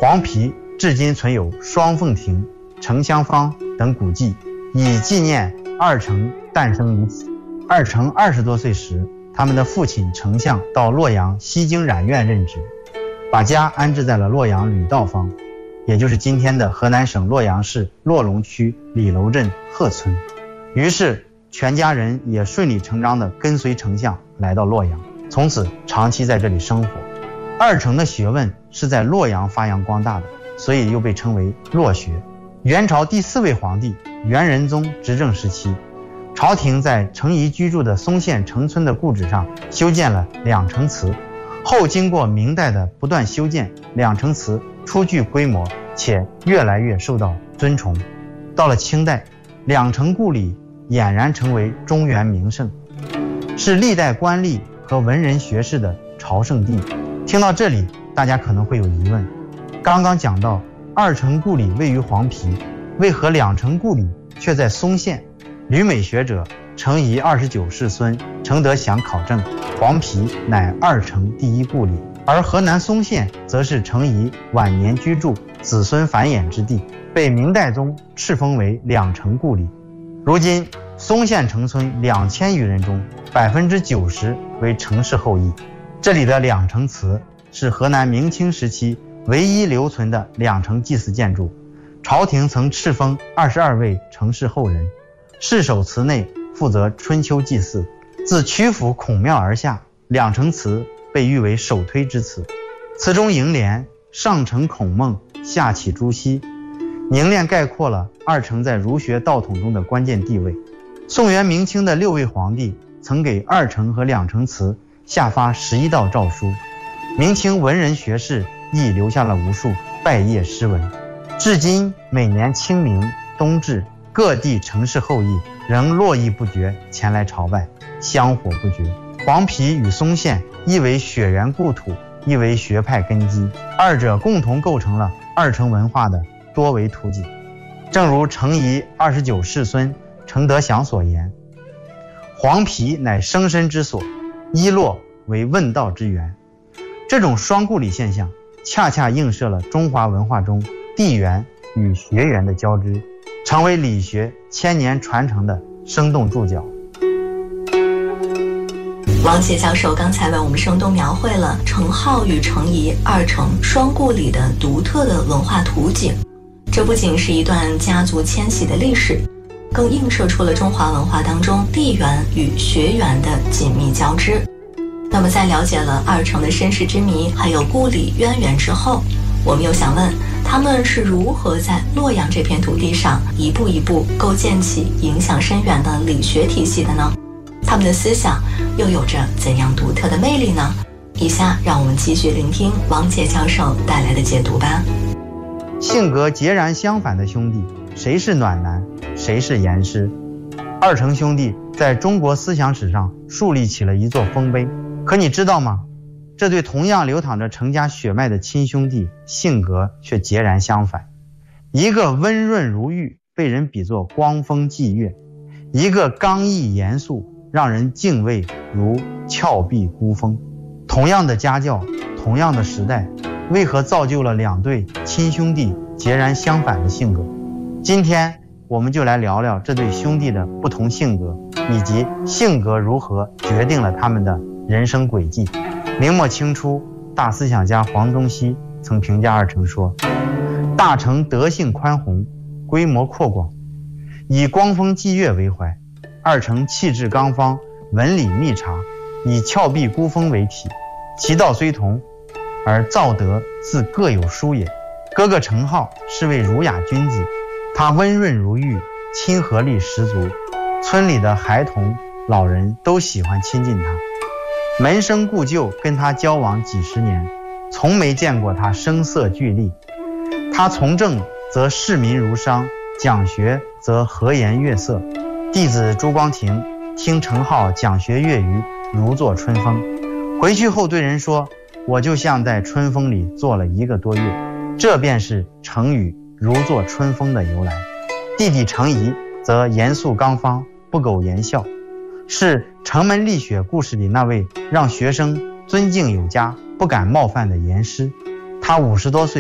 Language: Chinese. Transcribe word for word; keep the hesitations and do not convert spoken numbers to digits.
黄陂至今存有双凤亭、城厢坊等古迹，以纪念二程诞生于此。二程二十多岁时，他们的父亲丞相到洛阳西京染院任职，把家安置在了洛阳吕道坊，也就是今天的河南省洛阳市洛龙区李楼镇贺村。于是全家人也顺理成章地跟随丞相来到洛阳，从此长期在这里生活。二程的学问是在洛阳发扬光大的，所以又被称为洛学。元朝第四位皇帝元仁宗执政时期，朝廷在程颐居住的松县城村的故址上修建了两程祠，后经过明代的不断修建，两程祠初具规模，且越来越受到尊崇。到了清代，两程故里俨然成为中原名胜，是历代官吏和文人学士的朝圣地。听到这里，大家可能会有疑问，刚刚讲到二程故里位于黄陂，为何两程故里却在松县？旅美学者程颐二十九世孙程德祥考证，黄陂乃二程第一故里，而河南嵩县则是程颐晚年居住、子孙繁衍之地，被明代宗敕封为两程故里。如今嵩县城村两千余人中，百分之九十为程氏后裔。这里的两程祠是河南明清时期唯一留存的两程祭祀建筑，朝廷曾敕封二十二位程氏后人，世守祠内负责春秋祭祀。自曲阜孔庙而下，两程祠被誉为首推之祠。祠中楹联上承孔孟，下启朱熹，凝练概括了二程在儒学道统中的关键地位。宋元明清的六位皇帝曾给二程和两程祠下发十一道诏书，明清文人学士亦留下了无数拜谒诗文。至今每年清明、冬至，各地程氏后裔仍络绎不绝前来朝拜，香火不绝。黄陂与嵩县亦为血缘故土，亦为学派根基，二者共同构成了二程文化的多维图景。正如程颐二十九世孙程德祥所言，黄陂乃生身之所，伊洛为问道之源。这种双故里现象恰恰映射了中华文化中地缘与学缘的交织，成为理学千年传承的生动注脚。 王杰教授刚才为我们生动描绘了程颢与程颐二程双故里的独特的文化图景，这不仅是一段家族迁徙的历史，更映射出了中华文化当中地缘与学缘的紧密交织。那么在了解了二程的身世之谜还有故里渊源之后，我们又想问，他们是如何在洛阳这片土地上一步一步构建起影响深远的理学体系的呢？他们的思想又有着怎样独特的魅力呢？以下让我们继续聆听王杰教授带来的解读吧。 性格截然相反的兄弟，谁是暖男，谁是严师？二程兄弟在中国思想史上树立起了一座丰碑。可你知道吗？这对同样流淌着程家血脉的亲兄弟，性格却截然相反。一个温润如玉，被人比作光风霁月；一个刚毅严肃，让人敬畏如峭壁孤峰。同样的家教，同样的时代，为何造就了两对亲兄弟截然相反的性格？今天我们就来聊聊这对兄弟的不同性格，以及性格如何决定了他们的人生轨迹。明末清初大思想家黄宗羲曾评价二程说，大程德性宽宏，规模扩广，以光风霁月为怀；二程气质刚方，文理密察，以峭壁孤峰为体。其道虽同，而造德自各有殊也。哥哥程颢是位儒雅君子，他温润如玉，亲和力十足，村里的孩童老人都喜欢亲近他。门生故旧跟他交往几十年，从没见过他声色俱厉。他从政则视民如商，讲学则和颜悦色。弟子朱光庭听程颢讲学粤语，如坐春风。回去后对人说，我就像在春风里坐了一个多月。这便是成语如坐春风的由来。弟弟程颐则严肃刚方，不苟言笑，是程门立雪故事里那位让学生尊敬有加、不敢冒犯的严师。他五十多岁